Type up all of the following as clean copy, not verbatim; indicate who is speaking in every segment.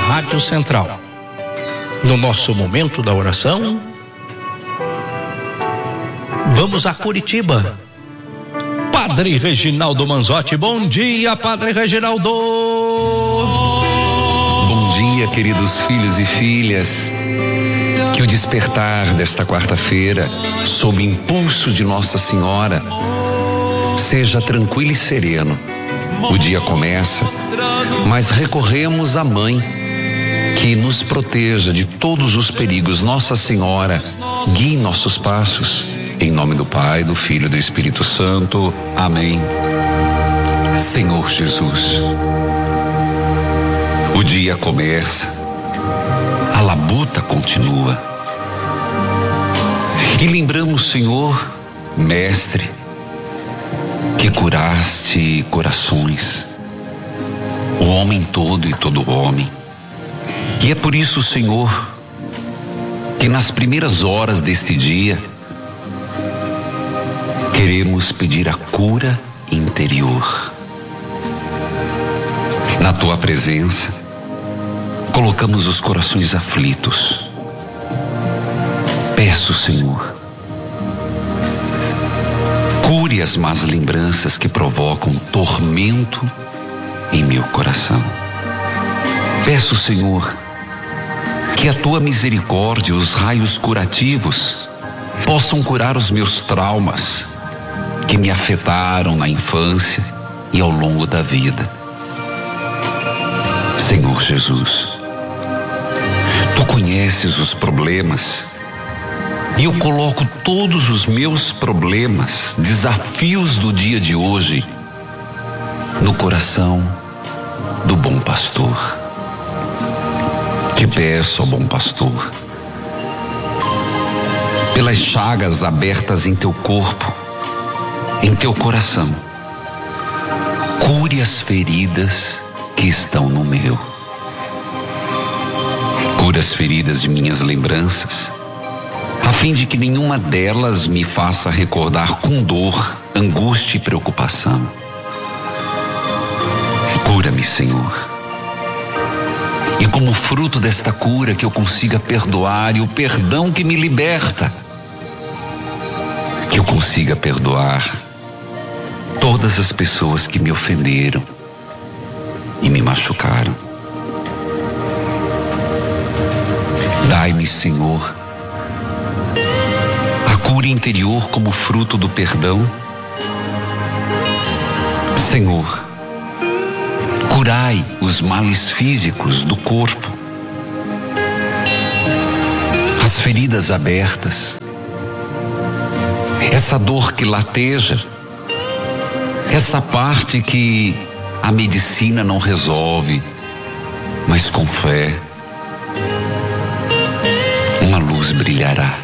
Speaker 1: Rádio Central. No nosso momento da oração, vamos a Curitiba. Padre Reginaldo Manzotti, bom dia, Padre Reginaldo.
Speaker 2: Bom dia, queridos filhos e filhas. Que o despertar desta quarta-feira, sob impulso de Nossa Senhora, seja tranquilo e sereno. O dia começa, mas recorremos à Mãe, que nos proteja de todos os perigos. Nossa Senhora, guie nossos passos. Em nome do Pai, do Filho e do Espírito Santo. Amém. Senhor Jesus, o dia começa, a labuta continua. E lembramos, Senhor, Mestre, que curaste corações, o homem todo e todo homem. E é por isso, Senhor, que nas primeiras horas deste dia, queremos pedir a cura interior. Na tua presença, colocamos os corações aflitos. Peço, Senhor, cure as más lembranças que provocam tormento em meu coração. Peço, Senhor, que a tua misericórdia e os raios curativos possam curar os meus traumas que me afetaram na infância e ao longo da vida. Senhor Jesus, tu conheces os problemas e eu coloco todos os meus problemas, desafios do dia de hoje, no coração do bom pastor. Te peço, ó bom pastor, pelas chagas abertas em teu corpo, em teu coração, cure as feridas que estão no meu. Cure as feridas de minhas lembranças, a fim de que nenhuma delas me faça recordar com dor, angústia e preocupação. Cura-me, Senhor. E como fruto desta cura, que eu consiga perdoar, e o perdão que me liberta, que eu consiga perdoar todas as pessoas que me ofenderam e me machucaram. Dai-me, Senhor, a cura interior como fruto do perdão. Senhor, curai os males físicos do corpo, as feridas abertas, essa dor que lateja, essa parte que a medicina não resolve, mas com fé, uma luz brilhará.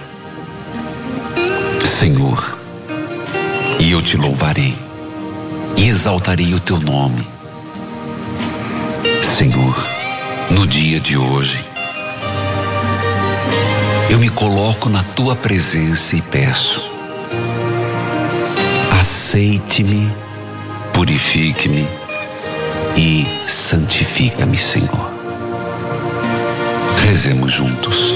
Speaker 2: Senhor, e eu te louvarei e exaltarei o teu nome. Senhor, no dia de hoje, eu me coloco na tua presença e peço: aceite-me, purifique-me e santifica-me, Senhor. Rezemos juntos.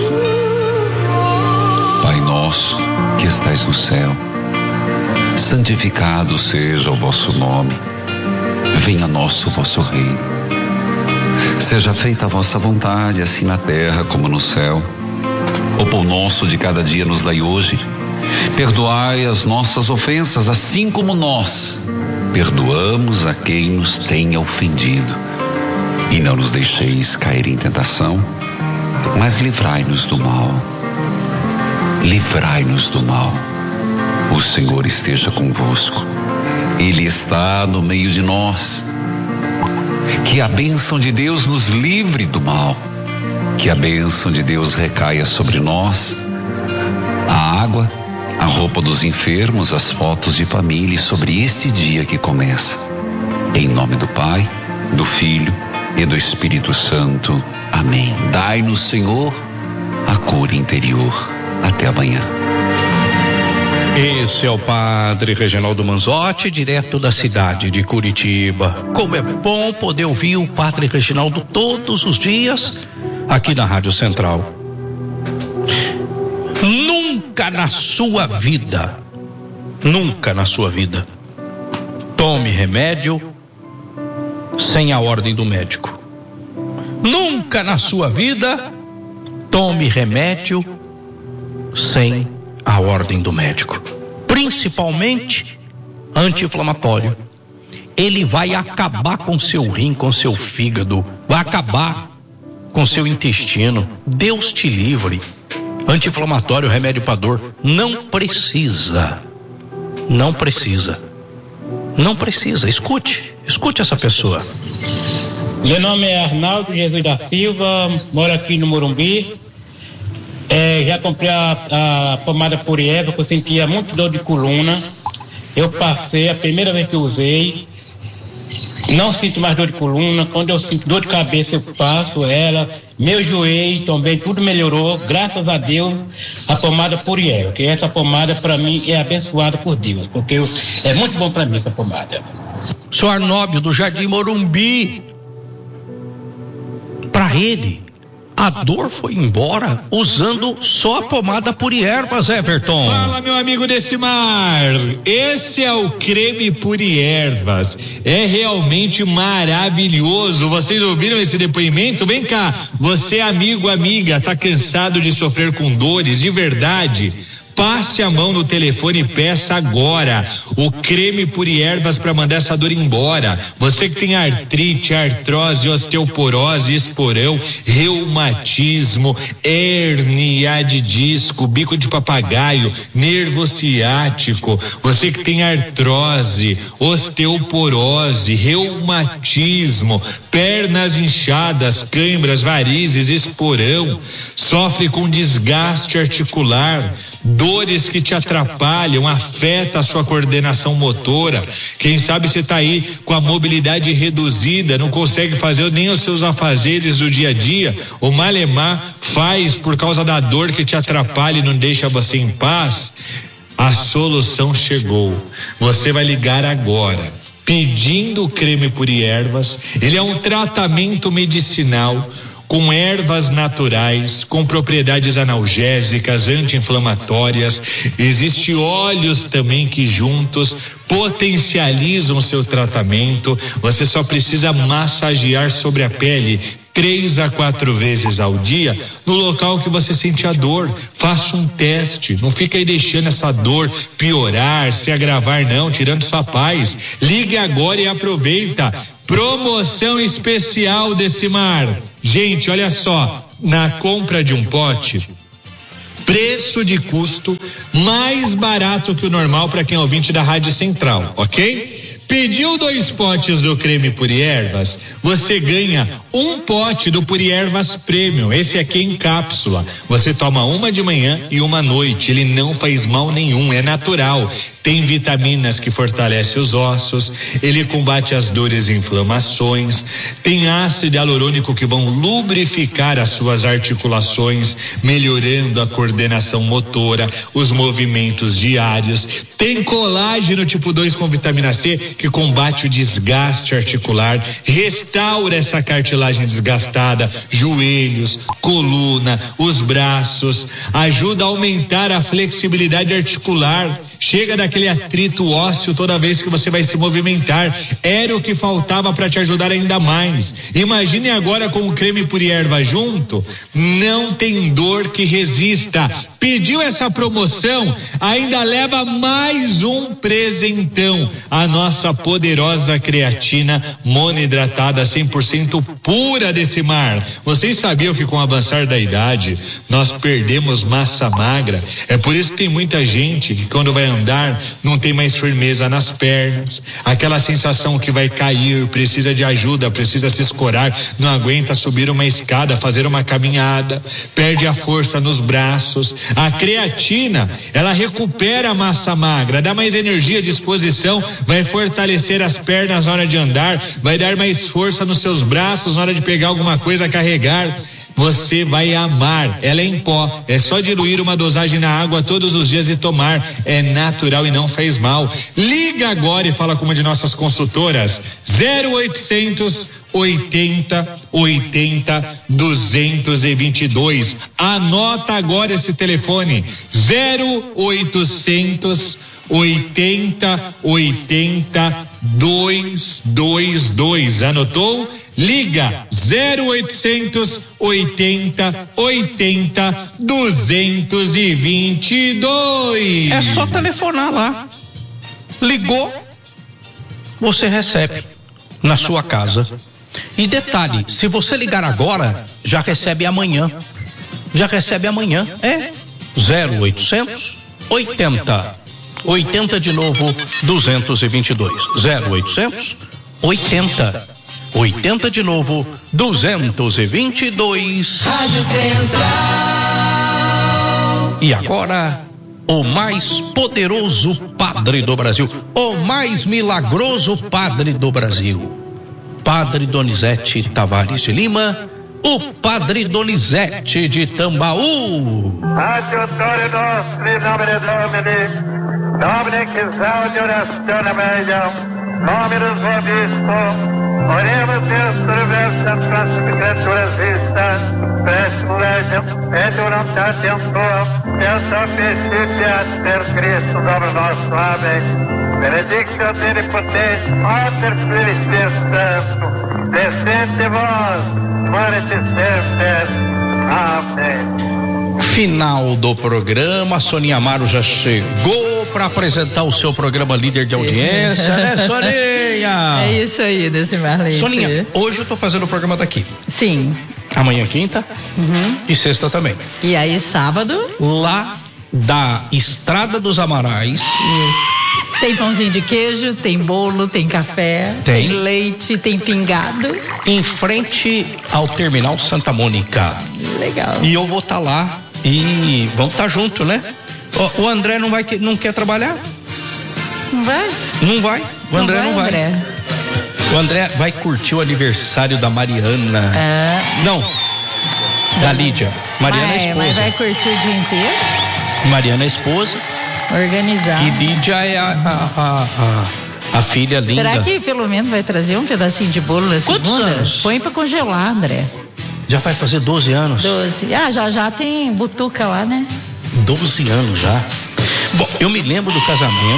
Speaker 2: Pai nosso que estais no céu, santificado seja o vosso nome. Venha a nós o vosso reino. Seja feita a vossa vontade, assim na terra como no céu. O pão nosso de cada dia nos dai hoje. Perdoai as nossas ofensas, assim como nós perdoamos a quem nos tenha ofendido. E não nos deixeis cair em tentação, mas livrai-nos do mal. Livrai-nos do mal. O Senhor esteja convosco. Ele está no meio de nós. Que a bênção de Deus nos livre do mal. Que a bênção de Deus recaia sobre nós. A água, a roupa dos enfermos, as fotos de família, sobre este dia que começa. Em nome do Pai, do Filho e do Espírito Santo. Amém. Dai-nos, Senhor, a cura interior. Até amanhã.
Speaker 1: Esse é o Padre Reginaldo Manzotti, direto da cidade de Curitiba. Como é bom poder ouvir o Padre Reginaldo todos os dias aqui na Rádio Central. Nunca na sua vida, tome remédio sem a ordem do médico. Nunca na sua vida, tome remédio sem a ordem do médico, principalmente anti-inflamatório. Ele vai acabar com seu rim, com seu fígado, vai acabar com seu intestino. Deus te livre. Anti-inflamatório, remédio para dor, não precisa. Escute essa pessoa.
Speaker 3: Meu nome é Arnaldo Jesus da Silva, moro aqui no Morumbi. Já comprei a pomada Purieva, porque eu sentia muito dor de coluna. Eu passei, a primeira vez que eu usei, não sinto mais dor de coluna. Quando eu sinto dor de cabeça, eu passo ela. Meu joelho também, tudo melhorou, graças a Deus, a pomada Purieva. Que essa pomada, para mim, é abençoada por Deus, porque é muito bom para mim essa pomada.
Speaker 1: Sou Arnóbio, do Jardim Morumbi. Para ele, a dor foi embora usando só a pomada Puriervas, Everton.
Speaker 4: Fala, meu amigo Decimar. Esse é o creme Puriervas. É realmente maravilhoso. Vocês ouviram esse depoimento? Vem cá, você amigo, amiga, tá cansado de sofrer com dores de verdade? Passe a mão no telefone e peça agora o creme Puriervas para mandar essa dor embora. Você que tem artrite, artrose, osteoporose, esporão, reumatismo, hérnia de disco, bico de papagaio, nervo ciático. Você que tem artrose, osteoporose, reumatismo, pernas inchadas, câimbras, varizes, esporão, sofre com desgaste articular, dores que te atrapalham, afeta a sua coordenação motora. Quem sabe você está aí com a mobilidade reduzida, não consegue fazer nem os seus afazeres do dia a dia, o malemar faz por causa da dor que te atrapalha e não deixa você em paz. A solução chegou. Você vai ligar agora pedindo o creme Puriervas. Ele é um tratamento medicinal com ervas naturais, com propriedades analgésicas, anti-inflamatórias. Existem óleos também que juntos potencializam o seu tratamento. Você só precisa massagear sobre a pele 3 a 4 vezes ao dia no local que você sente a dor. Faça um teste, não fica aí deixando essa dor piorar, se agravar não, tirando sua paz. Ligue agora e aproveita. Promoção especial Decimar. Gente, olha só, na compra de um pote, preço de custo mais barato que o normal para quem é ouvinte da Rádio Central, ok? Pediu 2 potes do creme Puriervas, você ganha um pote do Puriervas Premium. Esse aqui é em cápsula. Você toma uma de manhã e uma à noite. Ele não faz mal nenhum, é natural. Tem vitaminas que fortalecem os ossos, ele combate as dores e inflamações, tem ácido hialurônico que vão lubrificar as suas articulações, melhorando a coordenação motora, os movimentos diários. Tem colágeno tipo 2 com vitamina C que combate o desgaste articular, restaura essa cartilagem desgastada, joelhos, coluna, os braços, ajuda a aumentar a flexibilidade articular, chega daquele atrito ósseo toda vez que você vai se movimentar. Era o que faltava para te ajudar ainda mais. Imagine agora com o creme Puriervas junto, não tem dor que resista. Pediu essa promoção, ainda leva mais um presentão, a nossa poderosa creatina monohidratada 100% pura Decimar. Vocês sabiam que com o avançar da idade nós perdemos massa magra? É por isso que tem muita gente que quando vai andar não tem mais firmeza nas pernas, aquela sensação que vai cair, precisa de ajuda, precisa se escorar, não aguenta subir uma escada, fazer uma caminhada, perde a força nos braços. A creatina, ela recupera a massa magra, dá mais energia, disposição, vai fortalecer as pernas na hora de andar, vai dar mais força nos seus braços na hora de pegar alguma coisa, carregar. você vai amar. Ela é em pó, é só diluir uma dosagem na água todos os dias e tomar. É natural e não faz mal. Liga agora e fala com uma de nossas consultoras. 0800 80 80 222. Anota agora esse telefone. 0800 80 80 222. Anotou? Liga 0800 80 80 222.
Speaker 1: É só telefonar lá. Ligou, você recebe na sua casa. E detalhe, se você ligar agora, já recebe amanhã. Já recebe amanhã. É 0800 80 80 de novo 222. 0800 80 80 de novo 222.
Speaker 5: Rádio Central.
Speaker 1: E agora, o mais poderoso padre do Brasil, o mais milagroso padre do Brasil, Padre Donizete Tavares de Lima, o Padre Donizete de Tambaú.
Speaker 6: Adjutore nostri nomine Domini, Domine que exalte orazione meglio, Dominus vobisco, oremos Deus attraverso a próxima criatura vista, préstimo legem, et voluntatem tua, et sapientiat per Cristo Domino nostro. Amém. Benedictio Omnipotens, Pater, Filho e Espírito Santo, descende vós, morte sempre. Amém.
Speaker 1: Final do programa, Soninha Amaro já chegou para apresentar o seu programa líder de audiência, né, Soninha?
Speaker 7: É isso aí, Decimar Leite.
Speaker 1: Soninha, hoje eu tô fazendo o programa daqui.
Speaker 7: Sim.
Speaker 1: Amanhã quinta e sexta também.
Speaker 7: E aí sábado?
Speaker 1: Lá da Estrada dos Amarais.
Speaker 7: Isso. Tem pãozinho de queijo, tem bolo, tem café,
Speaker 1: Tem
Speaker 7: leite, tem pingado.
Speaker 1: Em frente ao Terminal Santa Mônica.
Speaker 7: Legal.
Speaker 1: E eu vou estar lá e vamos estar junto, né? O André não quer trabalhar?
Speaker 7: Não vai?
Speaker 1: Não vai. O André não vai.
Speaker 7: André.
Speaker 1: O André vai curtir o aniversário da Mariana. Não, da Lídia. Mariana é esposa.
Speaker 7: Mas vai curtir o dia inteiro?
Speaker 1: Mariana é esposa.
Speaker 7: Organizar.
Speaker 1: E Lídia é a filha linda.
Speaker 7: Será que pelo menos vai trazer um pedacinho de bolo na segunda?
Speaker 1: Quantos anos?
Speaker 7: Põe pra congelar, André.
Speaker 1: Já vai fazer 12 anos.
Speaker 7: 12. Já tem butuca lá, né?
Speaker 1: 12 anos já. Bom, eu me lembro do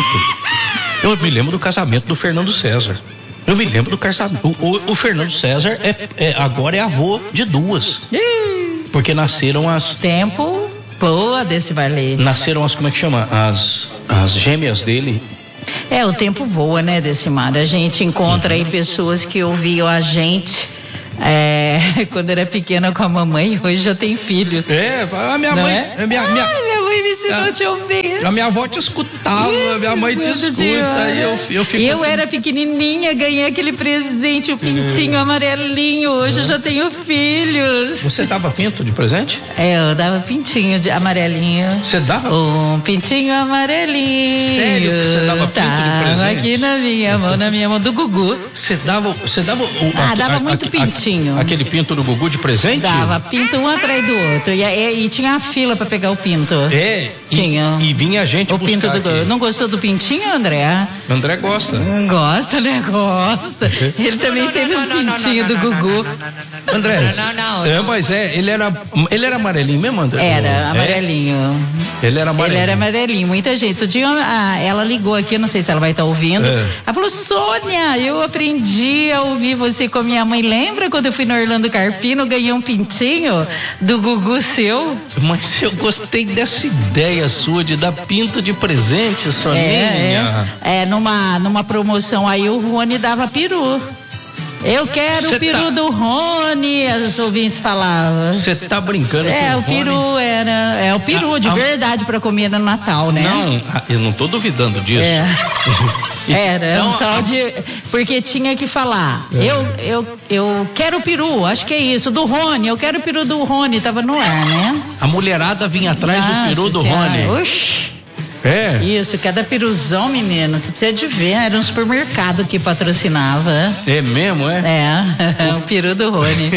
Speaker 1: casamento do Fernando César. Eu me lembro do casamento. O Fernando César agora é avô de duas. Porque nasceram as...
Speaker 7: Tempo boa desse Leite.
Speaker 1: Nasceram as, como é que chama? As gêmeas dele.
Speaker 7: O tempo voa, né, Decimar? A gente encontra aí pessoas que ouviam a gente quando era pequena com a mamãe e hoje já tem filhos.
Speaker 1: A minha mãe.
Speaker 7: Minha mãe me ensinou a te ouvir.
Speaker 1: A minha avó te escutava, minha mãe te escuta. E eu fico.
Speaker 7: Eu era pequenininha, ganhei aquele presente, o pintinho amarelinho. Hoje eu já tenho filhos.
Speaker 1: Você dava pinto de presente?
Speaker 7: Eu dava pintinho de amarelinho.
Speaker 1: Você dava?
Speaker 7: Um pintinho amarelinho.
Speaker 1: Sério que você dava pinto de presente?
Speaker 7: Aqui na minha mão do Gugu.
Speaker 1: Você dava
Speaker 7: dava muito pintinho.
Speaker 1: Aquele pinto do Gugu de presente?
Speaker 7: Dava pinto um atrás do outro. E tinha a fila pra pegar o pinto. Tinha.
Speaker 1: E vinha a gente
Speaker 7: o
Speaker 1: buscar
Speaker 7: pinto do
Speaker 1: aqui.
Speaker 7: Não gostou do pintinho, André?
Speaker 1: André gosta.
Speaker 7: Gosta, né? Gosta. Ele também teve um pintinho do Gugu.
Speaker 1: André, mas ele era amarelinho mesmo, André?
Speaker 7: Era amarelinho.
Speaker 1: Ele era amarelinho.
Speaker 7: Ele era amarelinho. Muita gente. Um dia ela ligou aqui, não sei se ela vai estar ouvindo. Ela falou: Sônia, eu aprendi a ouvir você com a minha mãe. Lembra quando eu fui no Orlando Carpino, ganhei um pintinho do Gugu seu?
Speaker 1: Mas eu gostei dessa ideia sua de dar pinto de presente, Soninha.
Speaker 7: Numa promoção aí o Rony dava peru. Eu quero o peru do Rony, os ouvintes falavam.
Speaker 1: Você tá brincando com
Speaker 7: o peru era. O peru de verdade pra comer no Natal, né?
Speaker 1: Não, eu não tô duvidando disso.
Speaker 7: Era um tal de. Porque tinha que falar. Eu quero o peru, acho que é isso, do Rony. Eu quero o peru do Rony, tava no ar, né?
Speaker 1: A mulherada vinha atrás do peru do Rony.
Speaker 7: Oxi.
Speaker 1: É?
Speaker 7: Isso, cada piruzão, menino, você precisa de ver, era um supermercado que patrocinava.
Speaker 1: É mesmo, é?
Speaker 7: É, o peru do Rony.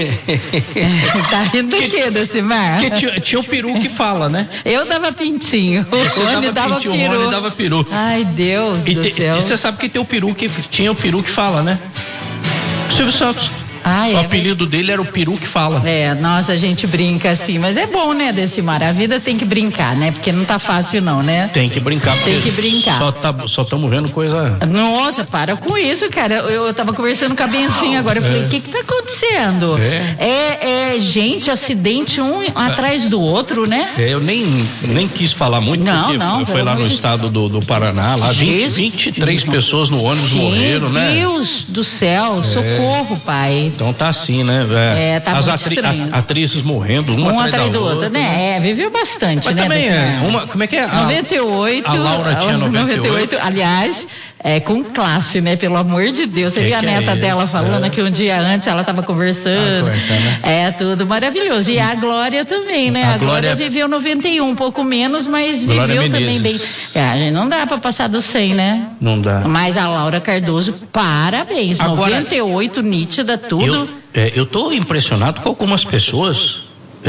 Speaker 7: Tá rindo do que, Decimar?
Speaker 1: Porque tinha o peru que fala, né?
Speaker 7: Eu dava pintinho, o Rony dava peru.
Speaker 1: O Rony dava peru.
Speaker 7: Ai, Deus do céu.
Speaker 1: E você sabe que tem o peru que tinha o peru que fala, né? Silvio Santos.
Speaker 7: Ah, é,
Speaker 1: o apelido dele era o peru que fala.
Speaker 7: É, nossa, a gente brinca assim, mas é bom, né, Decimar? A vida tem que brincar, né? Porque não tá fácil não, né?
Speaker 1: Tem que brincar.
Speaker 7: Tem que brincar.
Speaker 1: Só estamos vendo coisa...
Speaker 7: Nossa, para com isso, cara. Eu tava conversando com a Bencinha agora, eu falei, o que tá acontecendo? É gente, acidente um atrás do outro, né?
Speaker 1: Eu nem quis falar muito, porque foi lá no estado do Paraná, lá 23 pessoas no ônibus morreram, né?
Speaker 7: Meu Deus do céu, socorro, pai.
Speaker 1: Então tá assim, né?
Speaker 7: Tá
Speaker 1: as
Speaker 7: muito estranho.
Speaker 1: Atrizes morrendo, uma atrás do outro,
Speaker 7: né? Viveu bastante,
Speaker 1: mas
Speaker 7: né?
Speaker 1: Também como é que é?
Speaker 7: 98.
Speaker 1: A Laura tinha 98.
Speaker 7: Aliás, com classe, né? Pelo amor de Deus. Você viu a neta dela falando que um dia antes ela tava conversando.
Speaker 1: Né?
Speaker 7: Tudo maravilhoso. E a Glória também, né? A Glória viveu 91, um pouco menos, mas Glória viveu também bem. Não dá pra passar do 100, né?
Speaker 1: Não dá.
Speaker 7: Mas a Laura Cardoso, parabéns. Agora, 98, nítida, tudo.
Speaker 1: Eu tô impressionado com algumas pessoas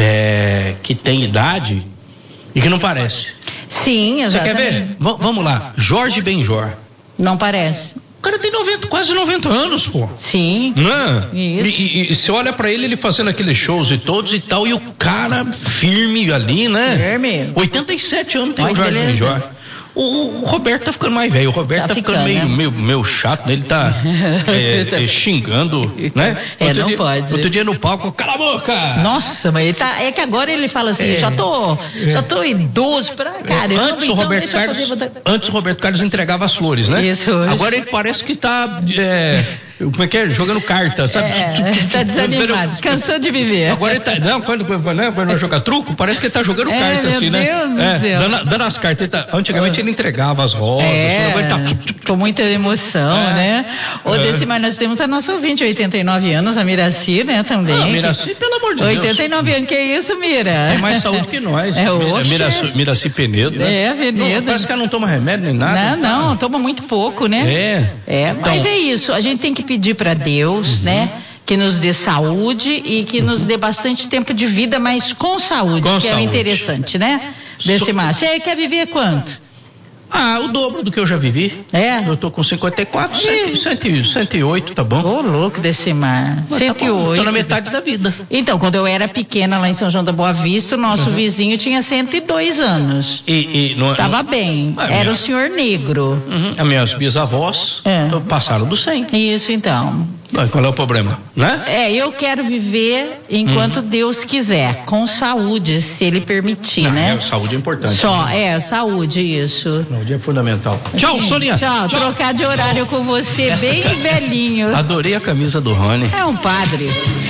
Speaker 1: que têm idade e que não parece.
Speaker 7: Sim, exatamente.
Speaker 1: Você quer ver? Vamos lá. Jorge Benjor.
Speaker 7: Não parece.
Speaker 1: O cara tem quase 90 anos, pô.
Speaker 7: Sim.
Speaker 1: Não?
Speaker 7: Isso.
Speaker 1: E você olha pra ele fazendo aqueles shows e todos e tal, e o cara firme ali, né?
Speaker 7: Firme.
Speaker 1: 87 anos tem o Jorge Benjor. O Roberto tá ficando mais velho. O Roberto tá ficando meio chato, né? Ele tá xingando, né?
Speaker 7: Não pode.
Speaker 1: Outro dia no palco, cala a boca!
Speaker 7: Nossa, mas ele tá. É que agora ele fala assim, já tô idoso pra caramba.
Speaker 1: Antes o Roberto Carlos entregava as flores, né?
Speaker 7: Isso.
Speaker 1: Agora ele parece que tá. Como é que é? Jogando carta, sabe?
Speaker 7: Tá desanimado, cansou de viver.
Speaker 1: Agora ele tá. Não, quando vai jogar truco, parece que ele tá jogando carta, assim, né?
Speaker 7: Meu Deus do céu.
Speaker 1: Dando as cartas. Antigamente ele entregava as rosas, agora ele tá.
Speaker 7: Com muita emoção, né? Decimar, nós temos a nossa ouvinte, 89 anos, a Miraci, né, também.
Speaker 1: Miraci, pelo amor de
Speaker 7: 89 anos, que é isso, Mira?
Speaker 1: Tem mais saúde que nós. Miraci Penedo, né?
Speaker 7: Penedo.
Speaker 1: Parece que ela não toma remédio nem nada.
Speaker 7: Não, toma muito pouco, né? Mas é isso, a gente tem que pedir para Deus, né? Que nos dê saúde e que nos dê bastante tempo de vida, mas com saúde, é o interessante, né? Decimar, você quer viver quanto?
Speaker 1: O dobro do que eu já vivi. Eu tô com 54, 108, tá bom?
Speaker 7: Ô, louco, Decimar. 108.
Speaker 1: Tô na metade da vida.
Speaker 7: Então, quando eu era pequena lá em São João da Boa Vista, o nosso vizinho tinha 102 anos. Tava bem. Era o senhor negro.
Speaker 1: As minhas bisavós passaram do 100.
Speaker 7: Isso, então.
Speaker 1: Qual é o problema, né?
Speaker 7: Eu quero viver enquanto Deus quiser, com saúde, se Ele permitir, né?
Speaker 1: Saúde é importante.
Speaker 7: Saúde, isso.
Speaker 1: Saúde é fundamental. Tchau, Sonia.
Speaker 7: Tchau. Trocar de horário com você, bem velhinho.
Speaker 1: Adorei a camisa do Rony.
Speaker 7: É um padre.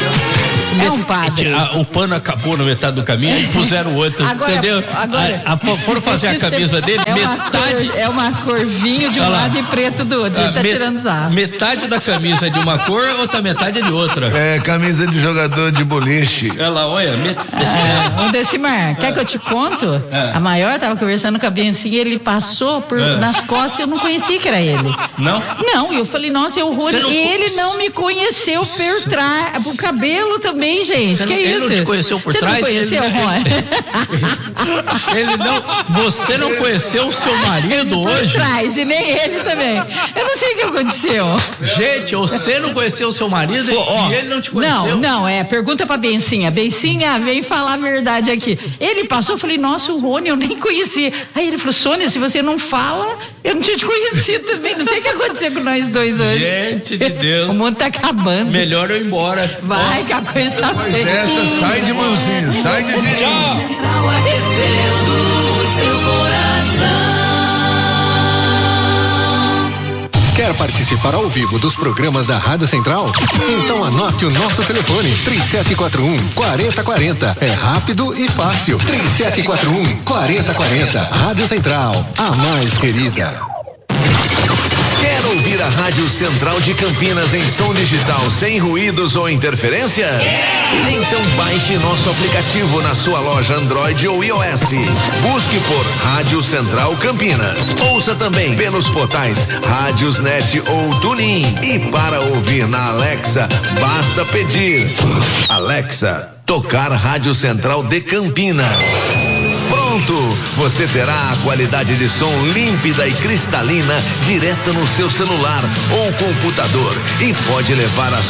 Speaker 1: O pano acabou na metade do caminho e puseram outro, entendeu?
Speaker 7: Agora,
Speaker 1: foram fazer a camisa dele, metade...
Speaker 7: É uma cor vinho de um lado e preto do outro, ele tá tirando sarro.
Speaker 1: Metade da camisa é de uma cor, outra metade é de outra.
Speaker 5: Camisa de jogador de boliche.
Speaker 1: Ela, olha...
Speaker 7: Decimar, quer que eu te conto? A maior tava conversando com a Bencinha, ele passou nas costas, eu não conhecia que era ele.
Speaker 1: Não?
Speaker 7: Não, eu falei, nossa, é o Rony, e ele não me conheceu por trás, o cabelo também, gente,
Speaker 1: ele não te conheceu por trás?
Speaker 7: Você não conheceu, Rony?
Speaker 1: Você não conheceu o seu marido hoje?
Speaker 7: Por trás, e nem ele também. Eu não sei o que aconteceu.
Speaker 1: Gente, você não conheceu o seu marido e ele não te conheceu?
Speaker 7: Não, pergunta pra Bencinha. Bencinha, vem falar a verdade aqui. Ele passou, eu falei, nossa, o Rony eu nem conhecia. Aí ele falou, Sônia, se você não fala, eu não tinha te conhecido também. Não sei o que aconteceu com nós dois hoje.
Speaker 1: Gente de Deus.
Speaker 7: O mundo tá acabando.
Speaker 1: Melhor eu ir embora.
Speaker 7: Vai, que a coisa tá feia.
Speaker 5: Dessa, sai de mansinho, sai de gente.
Speaker 1: Tchau.
Speaker 8: Quer participar ao vivo dos programas da Rádio Central? Então anote o nosso telefone, 3741-4040. É rápido e fácil. 3741-4040. Rádio Central, a mais querida. Quer ouvir
Speaker 9: ouvir a Rádio Central de Campinas em som digital sem ruídos ou interferências? Então baixe nosso aplicativo na sua loja Android ou iOS. Busque por Rádio Central Campinas. Ouça também pelos portais Rádiosnet ou TuneIn. E para ouvir na Alexa, basta pedir: Alexa, tocar Rádio Central de Campinas. Pronto! Você terá a qualidade de som límpida e cristalina direto no seu celular ou computador e pode levar a